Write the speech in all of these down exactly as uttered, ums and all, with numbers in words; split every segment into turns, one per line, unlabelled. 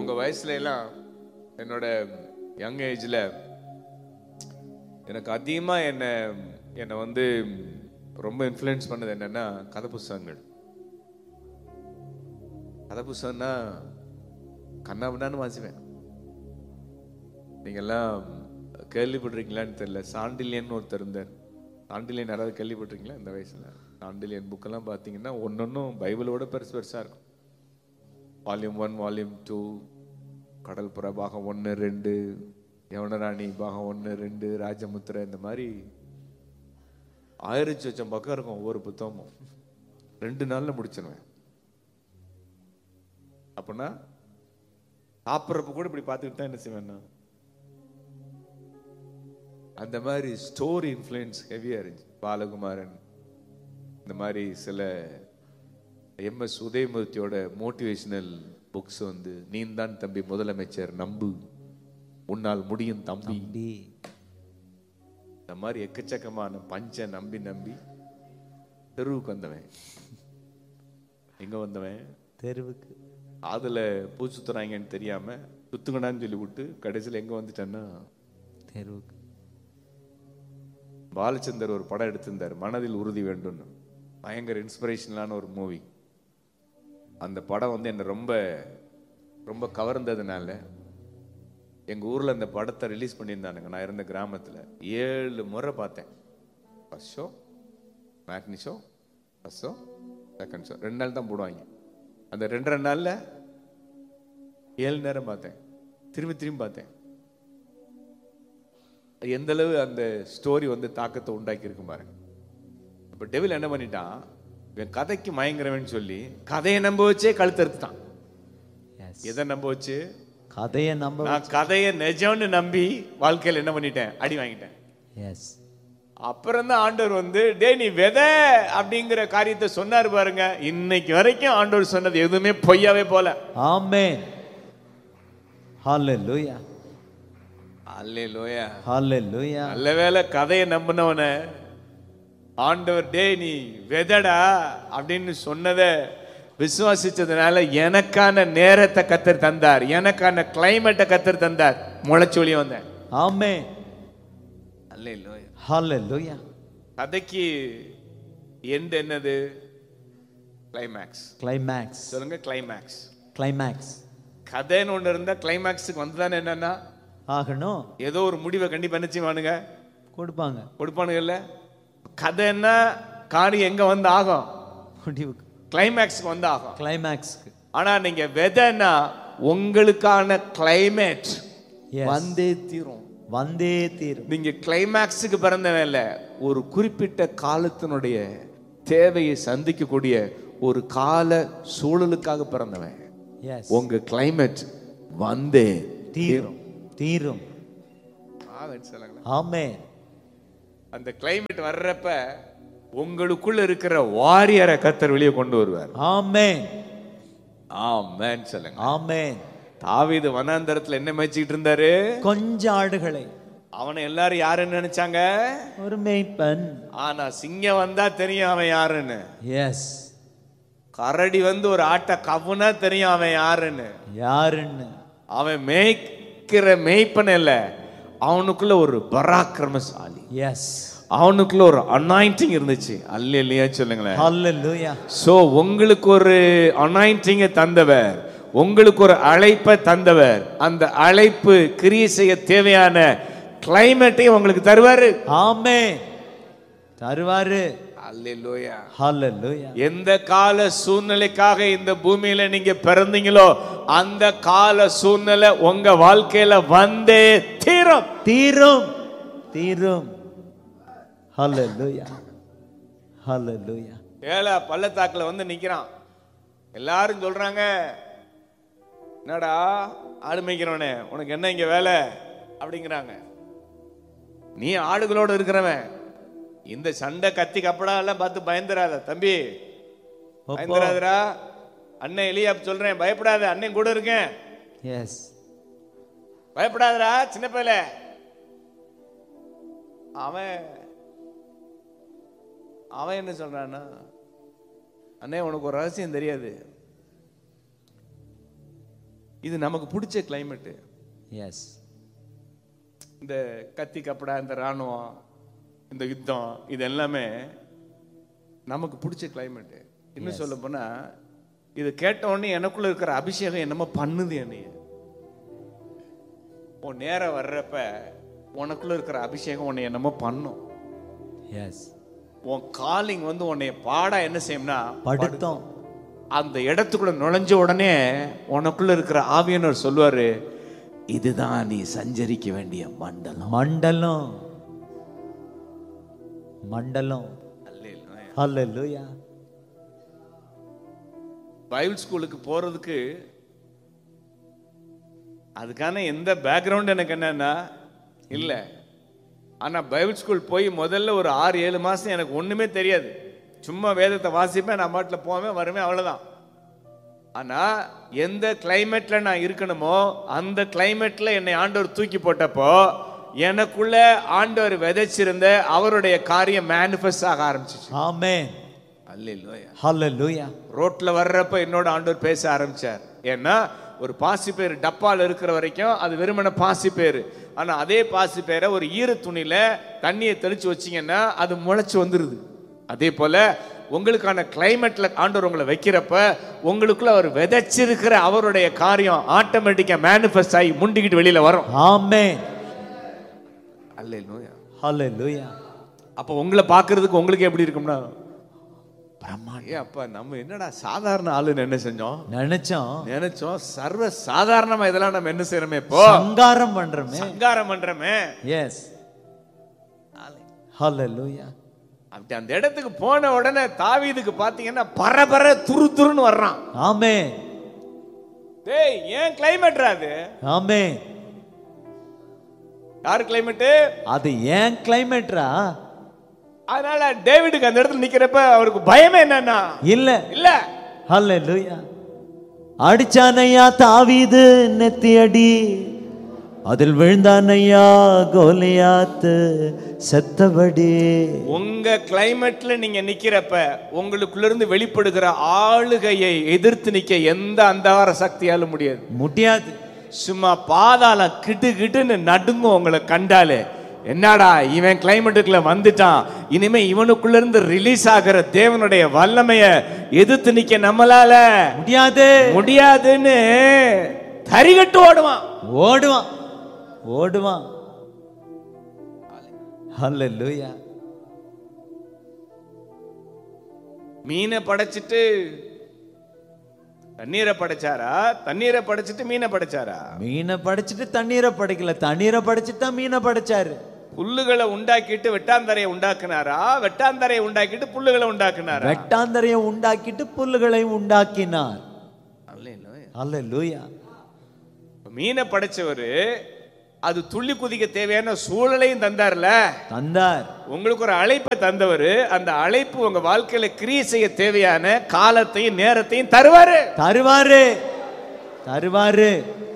உங்க வயசுல எல்லாம் என்னோட யங் ஏஜ்ல எனக்கு அதிகமா என்ன என்னை வந்து ரொம்ப இன்ஃப்ளூயன்ஸ் பண்ணது என்னன்னா கதை புஸ்தகங்கள். கதை புஸ்தகம்னா கண்ணாபின்னான்னு வாசிப்பேன். நீங்கெல்லாம் கேள்விப்பட்டிருக்கீங்களான்னு தெரியல, சாண்டிலியன் ஒருத்தர் இருந்தார். சாண்டிலியன் யாராவது கேள்விப்பட்டிருக்கீங்களா? இந்த வயசுல சாண்டிலியன் புக்கெல்லாம் பார்த்தீங்கன்னா ஒன்னொன்னும் பைபிளோட பெருசு பெருசா இருக்கும். வால்யூம் ஒன், வால்யூம் டூ, கடல் புறா பாகம் ஒன்று ரெண்டு, யவனராணி பாகம் ஒன்று ரெண்டு, ராஜமுத்திரை, இந்த மாதிரி ஆயிரத்தி சொச்சம் பக்கம் இருக்கும் ஒவ்வொரு புத்தகமும். ரெண்டு நாள்ல முடிச்சிருவேன். அப்படின்னா சாப்பிட்றப்ப கூட இப்படி பார்த்துக்கிட்டு தான் என்ன செய்வேன்னா, அந்த மாதிரி ஸ்டோரி இன்ஃப்ளூயன்ஸ் ஹெவியா இருந்துச்சு. பாலகுமாரன், இந்த மாதிரி சில எம் எஸ் உதயமூர்த்தியோட மோட்டிவேஷனல் புக்ஸ் வந்து, நீந்தான் தம்பி முதலமைச்சர், நம்பு உன்னால் முடியும் தம்பி, இந்த மாதிரி எக்கச்சக்கமான பஞ்ச நம்பி நம்பி தெருவுக்கு வந்தவன். எங்க வந்தவன்? தெருவுக்கு. அதுல பூ சுத்துறாங்கன்னு தெரியாம சுத்துங்கடான்னு சொல்லி விட்டு கடைசியில் எங்க வந்துட்டேன்னா தெருவுக்கு. பாலச்சந்தர் ஒரு படம் எடுத்திருந்தார், மனதில் உறுதி வேண்டும்னு. பயங்கர இன்ஸ்பிரேஷனலான ஒரு மூவி. அந்த படம் வந்து என்னை ரொம்ப ரொம்ப கவர்ந்ததுனால எங்கள் ஊரில் அந்த படத்தை ரிலீஸ் பண்ணியிருந்தானுங்க. நான் இருந்த கிராமத்தில் ஏழு முறை பார்த்தேன். First show, matinee show, first show, second show, ரெண்டு நாள் தான் போடுவாங்க. அந்த ரெண்டு ரெண்டு நாளில் ஏழு நேரம் பார்த்தேன். திரும்பி திரும்பி பார்த்தேன். எந்த அளவு அந்த ஸ்டோரி வந்து தாக்கத்தை உண்டாக்கி இருக்கு பாருங்க. இப்போ டெவில் என்ன பண்ணிட்டான், இவன் கதைக்கு மயங்குறவன் சொல்லி கதையை நம்ப வச்சே கழுத்தறுத்தான். எதை நம்ப வச்சு? கதையை நம்ப. நான் கதையை நிஜம்னு நம்பி வாழ்க்கையில் என்ன பண்ணிட்டேன், அடி வாங்கிட்டேன். எஸ். அப்புறம் தான் ஆண்டவர் வந்து டே நீ விதை அப்படிங்கிற காரியத்தை சொன்னார் பாருங்க. இன்னைக்கு வரைக்கும் ஆண்டவர் சொன்னது எதுவுமே பொய்யாவே போல. ஆமென். ஹல்லேலூயா. ஹல்லேலூயா. ஹல்லேலூயா. நல்லவேளை கதையை நம்பினவன ஆண்டவர் டே நீ விதடா அப்படின்னு சொன்னதை விசுவாசிச்சதுனால எனக்கான நேரத்தை கத்தர் தந்தார், எனக்கான கிளைமேட்டை கத்தர் தந்தார். முளைச்சு வெளியே வந்தேன். ஆமென். ஹல்லேலூயா. ஹல்லேலூயா. கதைக்கு எண்ட் என்னது? கிளைமேக்ஸ். கிளைமேக்ஸ் சொல்லுங்க. கிளைமேக்ஸ். கிளைமேக்ஸ். கதைன்னு ஒன்று இருந்தா கிளைமேக்ஸுக்கு வந்துதானே என்னன்னா ஆகணும். ஏதோ ஒரு முடிவை கண்டிப்பா என்ன செய்வானுங்க, கொடுப்பாங்க. கொடுப்பானுங்கல்ல. கதைன்னா காரியம் எங்க வந்து ஆகும்? முடிவுக்கு, கிளைமேக்ஸ்க்கு வந்து ஆகும். கிளைமேக்ஸ்க்கு. ஆனா நீங்க விதைன்னா உங்களுக்கான கிளைமேட் வந்தே தீரும். வந்தே தீரும். நீங்க கிளைமேக்ஸுக்கு பிறந்தவன் இல்ல, ஒரு குறிப்பிட்ட காலத்தினுடைய தேவையை சந்திக்கக்கூடிய ஒரு கால சூழலுக்காக பிறந்தவன். உங்க கிளைமேட் வந்தே தீரும். தீரும். ஆமென். அந்த கிளைமேட் வர்றப்ப உங்களுக்குள்ள இருக்கிற வாரியரை கர்த்தர் வெளியே கொண்டு வருவார். ஆமென். ஆமென் சொல்லுங்க. ஆமென். தாவீது வனாந்தரத்துல என்ன மேய்ச்சிட்டு இருந்தாரு? கொஞ்சம் ஆடுகளை. அவனை எல்லாரும் யாருன்னு நினைச்சாங்க? ஒரு மேய்ப்பன். ஆனா சிங்கம் வந்தா தெரியும் அவன் யாருன்னு. எஸ். கரடி வந்து ஒரு ஆட்டை கவுனா தெரியும் அவன் யாருன்னு. யாருன்னு. அவன் மேய்க்கிற மேய்ப்பன் இல்ல, அவனுக்குள்ள ஒரு பராக்கிரமசாலி. எஸ். அவனுக்குள்ள ஒரு அனாயிண்டிங் இருந்துச்சு. அல்லேலூயா சொல்லுங்களேன். அல்லேலூயா. சோ உங்களுக்கு ஒரு அனாயிண்டிங்கை தந்தவர், உங்களுக்கு ஒரு அழைப்பை தந்தவர், அந்த அழைப்பு கிரியை செய்ய தேவையான கிளைமேட்டை உங்களுக்கு தருவாரு. ஆமென். தருவாரு. அல்லேலூயா. அல்லேலூயா. எந்த கால சூழ்நிலைக்காக இந்த பூமியில நீங்க பிறந்தீங்களோ அந்த கால சூழ்நிலை உங்க வாழ்க்கையில வந்தே தீரும். தீரும். தீரும். ஹல்லேலூயா. ஹல்லேலூயா. ஏல பள்ளத்தாக்குல வந்து நிக்கிறான். எல்லாரும் சொல்றாங்க, என்னடா ஆடு மேய்க்கிறவனே உனக்கு என்ன இங்க வேலை அப்படிங்கிறாங்க. நீ ஆடுகளோட இருக்கிறவன், இந்த சண்டை கத்தி கப்படா எல்லாம் பார்த்து பயந்துராத தம்பி, பயந்துராதரா. அண்ணன் எலியாப் சொல்றேன், பயப்படாத, அண்ணன் கூட இருக்கேன். எஸ். பயப்படாதரா சின்ன பையல. அவன் அவன் என்ன சொல்றான்னா, அண்ணே உனக்கு ஒரு ரகசியம் தெரியாது, இது நமக்கு பிடிச்ச கிளைமேட்.
எஸ்.
இந்த கத்தி கப்படா, இந்த ராணுவம், இந்த யுத்தம், இது எல்லாமே நமக்கு பிடிச்ச கிளைமேட். இன்னும் சொல்ல போனா இது கேட்ட உடனே எனக்குள்ள இருக்கிற அபிஷேகம் என்னமோ பண்ணுது என்னைய. உன் நேரம் வர்றப்ப உனக்குள்ள இருக்கிற அபிஷேகம் உன்னை என்னமோ பண்ணும்.
எஸ்.
உன் காலிங் வந்து உன்னை பாடா என்ன செய்யும்னா
படுத்தோம்.
அந்த இடத்துக்குள்ள நுழைஞ்ச உடனே உனக்குள்ள இருக்கிற ஆவியானவர் சொல்லுவாரு, இதுதான் நீ சஞ்சரிக்க வேண்டிய மண்டலம்.
மண்டலம் மண்டலம். ஹல்லேலூயா.
பைபிள் ஸ்கூலுக்கு போறதுக்கு அதுக்கான எந்த பேக்ரவுண்ட் எனக்கு என்னன்னா இல்ல. ஆனா பைபிள் ஸ்கூல் போய் முதல்ல ஒரு ஆறு ஏழு மாசம் எனக்கு ஒண்ணுமே தெரியாது. சும்மா வேதத்தை வாசிப்பேன், நான் பாட்டில் போவேன் வருவேன், அவ்வளவுதான். ஆனா எந்த கிளைமேட்ல நான் இருக்கணுமோ அந்த கிளைமேட்ல என்னை ஆண்டவர் தூக்கி போட்டப்போ எனக்குள்ள ஆண்டவர் விதைச்சிருந்த அவருடைய காரியம் மேனிஃபெஸ்ட் ஆக ஆரம்பிச்சிச்சு.
ஆமென்.
அல்லேலூயா.
ஹல்லேலூயா.
ரோட்ல வர்றப்ப என்னோட ஆண்டவர் பேச ஆரம்பிச்சார். ஏன்னா ஒரு பாசி பேர் டப்பால இருக்கிற வரைக்கும் அது வெறுமன பாசி பேரு. ஆனா அதே பாசி பேரை ஒரு ஈர துணியில தண்ணியை தெளிச்சு வச்சீங்கன்னா அது முளைச்சு வந்துருது. அதே போல உங்களுக்கான கிளைமேட்ல ஆண்டவர் உங்களை வைக்கிறப்ப உங்களுக்குள்ள அவர் விதைச்சிருக்கிற அவருடைய காரியம் ஆட்டோமேட்டிக்கா மேனிஃபெஸ்ட் ஆகி முண்டிக்கிட்டு வெளியில வரும்.
ஆமென்.
அல்லேலூயா.
ஹல்லேலூயா.
அப்ப உங்களை பார்க்கிறதுக்கு உங்களுக்கு எப்படி இருக்கும்னா பிரம்மாண்டம். அப்பா நம்ம என்னடா சாதாரண ஆளுன்னு என்ன செஞ்சோம்
நினைச்சோம் நினைச்சோம்
சர்வ சாதாரணமா இதெல்லாம் நம்ம என்ன செய்யறோமே, இப்போ
சங்காரம் பண்றோமே,
சங்காரம் பண்றோமே.
எஸ். ஹல்லேலூயா.
அப்படி அந்த இடத்துக்கு போன உடனே தாவீதுக்கு பாத்தீங்கன்னா பரபர துரு துருன்னு வர்றான்.
ஆமென்.
டேய் ஏன் கிளைமேட்ரா அது?
ஆமென்.
யார் கிளைமேட்?
அது ஏன் கிளைமேட்ரா?
அதனால டேவிடுக்கு அந்த இடத்துல நிக்கிறப்ப அவருக்கு பயமே என்னன்னா
இல்ல
இல்ல.
ஹல்லேலூயா. அடிச்சானையா தாவீது நெத்தி அடி, அதில் விழுந்தானையா கோலியாத்து செத்தபடி.
உங்க கிளைமேட்ல நீங்க நிக்கிறப்ப உங்களுக்குள்ள இருந்து வெளிப்படுகிற ஆளுகையை எதிர்த்து நிக்க எந்த அந்தகார சக்தியாலும் முடியாது
முடியாது.
சும்மா பாதாளம் கிட்டு கிட்டுன்னு நடுங்கும் உங்களை கண்டாலே. என்னடா இவன் கிளைமேட்டுக்குள்ள வந்துட்டான், இனிமே இவனுக்குள்ள இருந்து ரிலீஸ் ஆகிற தேவனுடைய வல்லமைய எதிர்த்து நிக்க நம்மளால
முடியாது
முடியாதுன்னு தரிகட்டு ஓடுவான்
ஓடுவான் ஓடுவான். ஹல்லேலூயா.
மீனை படைச்சிட்டு தண்ணீரை படைச்சாரா, தண்ணீரை படைச்சிட்டு மீனை படைச்சாரா?
மீனை படைச்சிட்டு தண்ணீரை படைக்கல, தண்ணீரை படைச்சிட்டு மீனை படைச்சாரு.
புல்லுகளை உண்டாக்கிட்டு வெட்டாந்தரையை உண்டாக்குனாரா, வெட்டாந்தரையை உண்டாக்கிட்டு புல்லுகளை உண்டாக்குனாரா?
வெட்டாந்தரையை உண்டாக்கிட்டு புல்லுகளை உண்டாக்கினார். அல்லேலூயா.
மீனை படைச்சவரு அது துள்ளி குதிக்க தேவையான சூழலையும் தந்தார்ல, தந்தார். உங்களுக்கு ஒரு அழைப்பை தந்தவர், அந்த அழைப்பு உங்க வாழ்க்கையில கிரியை செய்ய தேவையான காலத்தையும் நேரத்தையும் தருவாரு
தருவாரு தருவாரு.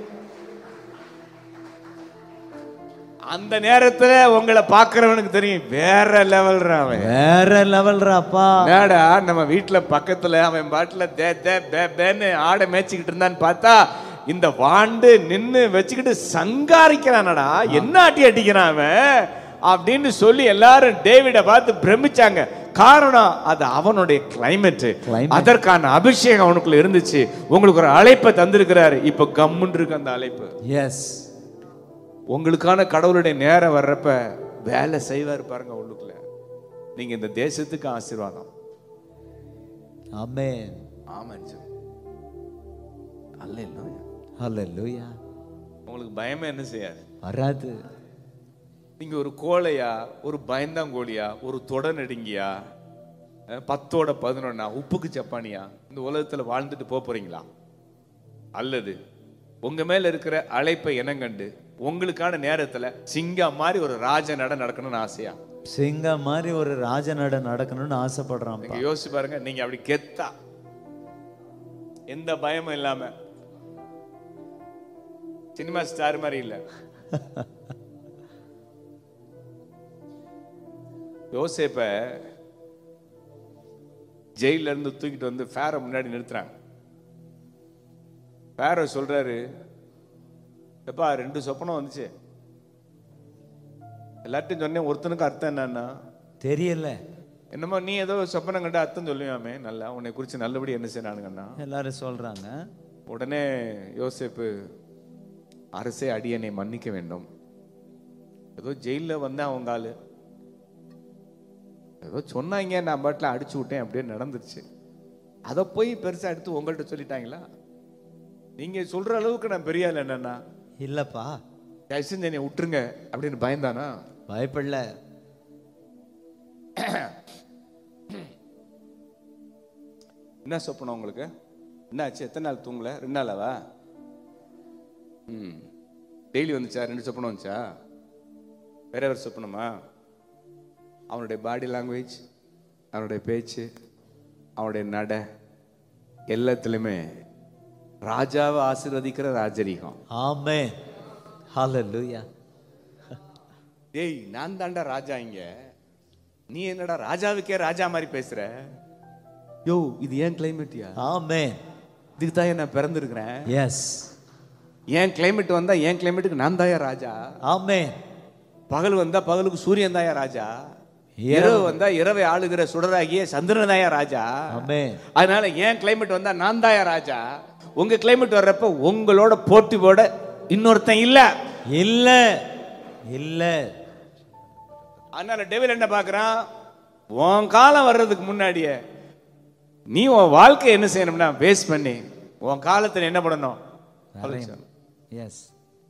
அந்த நேரத்துல உங்களை பாக்குறவனுக்கு தெரியும் வேற லெவல் அவன்,
வேற லெவல் ராப்பா.
என்னடா நம்ம வீட்டுல பக்கத்துல அவன் பாட்டுல தே தே பே பேன்னு ஆடை மேய்ச்சிக்கிட்டு இருந்தான்னு பார்த்தா இந்த வாண்டு நின்னு வச்சுக்கிட்டு சங்காரிக்கிறானடா, என்ன ஆட்டி அடிக்கிறான் அவன் அப்படின்னு சொல்லி எல்லாரும் டேவிட பார்த்து பிரமிச்சாங்க. காரணம் அது அவனுடைய கிளைமேட், அதற்கான அபிஷேகம் அவனுக்குள்ள இருந்துச்சு. உங்களுக்கு ஒரு அழைப்பை தந்திருக்கிறாரு, இப்ப கம்முன்னு இருக்கு அந்த அழைப்பு.
எஸ்.
உங்களுக்கான கடவுளுடைய நேரம் வர்றப்ப வேலை செய்வார் பாருங்க உள்ளுக்குள்ள. நீங்க இந்த தேசத்துக்கு ஆசீர்வாதம்.
ஆமென்.
ஆமென். அல்லேலூயா.
அல்லேலூயா.
உங்களுக்கு பயமே என்ன செய்யாது,
வராது.
நீங்க ஒரு கோழையா, ஒரு பயந்தாங்கோழியா, ஒரு தொட நெடுங்கியா, பத்தோட பதினொன்னா, உப்புக்கு சப்பானியா இந்த உலகத்துல வாழ்ந்துட்டு போக போறீங்களா? அல்லது உங்க மேல இருக்கிற அழைப்பை இனங்கண்டு உங்களுக்கான நேரத்துல சிங்கம் மாதிரி ஒரு ராஜ நட நடக்கணும்னு ஆசையா?
சிங்கம் மாதிரி ஒரு ராஜ நட நடக்கணும்னு ஆசைப்படுறான்.
நீங்க யோசிச்சு பாருங்க, நீங்க அப்படி கெத்தா எந்த பயமும் இல்லாம சினிமா ஸ்டார் மாதிரி இல்ல, யோசேப்ப ஜெயில இருந்து தூக்கிட்டு வந்து ஃபேர முன்னாடி நிறுத்துறாங்க. பேரோ சொல்றாரு, எப்பா ரெண்டு சொப்பனம் வந்துச்சு, எல்லாத்தையும் சொன்னேன், ஒருத்தனுக்கு அர்த்தம் என்னன்னா
தெரியல.
என்னமோ நீ ஏதோ சொப்பனம் கண்ட அர்த்தம் சொல்லுவாமே, நல்லா உன்னை குறிச்சு நல்லபடி என்ன செய்யறானுங்கன்னா
எல்லாரும் சொல்றாங்க.
உடனே யோசேப்பு, அரசே அடியனை மன்னிக்க வேண்டும், ஏதோ ஜெயில வந்தேன், அவங்க ஆளு ஏதோ சொன்னாங்க, நான் பாட்டில் அடிச்சு விட்டேன், அப்படியே நடந்துருச்சு. அதை போய் பெருசா எடுத்து உங்கள்கிட்ட சொல்லிட்டாங்களா? நீங்க சொல்ற அளவுக்கு நான் பெரிய ஆள் என்னன்னா
இல்லப்பா,
தயவுசெஞ்சு என்னை விட்டுருங்க அப்படின்னு பயந்தானா?
பயப்படல.
என்ன சொப்பனம் உங்களுக்கு? என்னாச்சு? எத்தனை நாள் தூங்கல? ரெண்டு நாளாவா? ம் டெய்லி வந்துச்சா? ரெண்டு சொப்பனம் வந்துச்சா? வேற வேற சொப்பனமா? அவனுடைய பாடி லாங்குவேஜ், அவனுடைய பேச்சு, அவனுடைய நட எல்லாத்துலயுமே ராஜாவை ஆசீர்வதிக்கிற ராஜரீகம்.
ஆமென், ஹல்லேலூயா.
ஏய், நான் தாண்டா ராஜா இங்க, நீ என்னடா ராஜாவுக்கே ராஜா மாதிரி பேசுற? யோ, இது ஏன் கிளைமேட்டியா?
ஆமென்.
இதுக்கு தான் நான் பிறந்திருக்கிறேன்.
எஸ்,
ஏன் கிளைமேட் வந்தா என் கிளைமேட்டுக்கு நான் தாயா ராஜா.
ஆமென்.
பகல் வந்தா பகலுக்கு சூரியன் தாயா ராஜா. இரவு வந்தா இரவை ஆளுகிற சுடராகிய சந்திரன் தாயா ராஜா.
ஆமென்.
அதனால ஏன் கிளைமேட் வந்தா நான் தாயா ராஜா. உங்க கிளைமேட் வர்றப்ப உங்களோட போட்டி போட இன்னொருத்தன் இல்ல
இல்ல இல்ல.
அதனால டெவில் என்ன பார்க்கறான்? உன் காலம் வர்றதுக்கு முன்னாடியே நீ உன் வாழ்க்கை என்ன செய்யணும்னா வேஸ்ட் பண்ணி உன் காலத்துல என்ன பண்ணணும்?
எஸ்.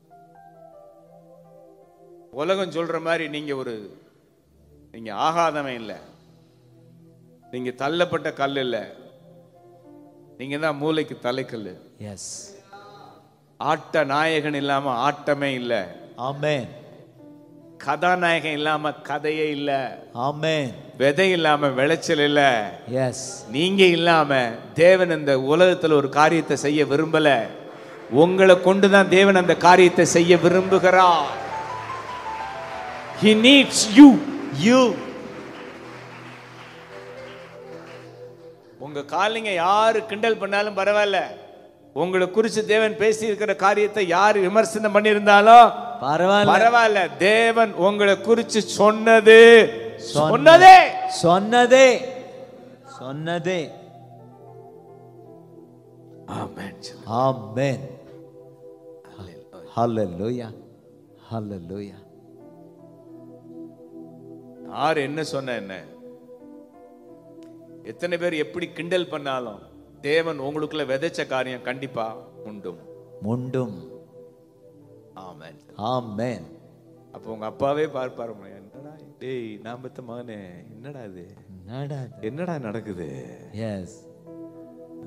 உலகம் சொல்ற மாதிரி நீங்க ஒரு நீங்க ஆகாதவன் இல்ல, நீங்க தள்ளப்பட்ட கல் இல்ல, நீங்க தான் மூளைக்கு தலைக்கல்.
எஸ்.
ஆட்ட நாயகன் இல்லாம ஆட்டமே இல்ல.
ஆமென்.
கதாநாயகன் இல்லாம கதையே இல்ல.
ஆமென்.
விதை இல்லாம விளைச்சல் இல்ல.
எஸ்.
நீங்க இல்லாம தேவன் இந்த உலகத்துல ஒரு காரியத்தை செய்ய விரும்பல. உங்களை கொண்டுதான் தேவன் அந்த காரியத்தை செய்ய விரும்புகிறார். He needs you.
You.
உங்க காலிங்க யாரு கிண்டல் பண்ணாலும் பரவாயில்ல, உங்களை குறித்து தேவன் பேசி இருக்கிற காரியத்தை யாரு விமர்சனம் பண்ணியிருந்தாலும்
பரவாயில்ல
பரவாயில்ல. தேவன் உங்களை குறித்து சொன்னது சொன்னதே
சொன்னதே சொன்னதே.
ஆமென்.
ஆமென். ஹல்லேலூயா, ஹல்லேலூயா.
யார் என்ன சொன்ன என்ன, எத்தனை பேர் எப்படி கிண்டல் பண்ணாலும் தேவன் உங்களுக்குள்ள விதைச்ச காரியம் கண்டிப்பா உண்டும்
உண்டும்.
ஆமென்.
ஆமென்.
அப்ப உங்க அப்பாவே பார்ப்பாரு, என்னடா டேய் நான் பெத்த மகனே, என்னடா இது,
என்னடா
என்னடா நடக்குது?
எஸ்.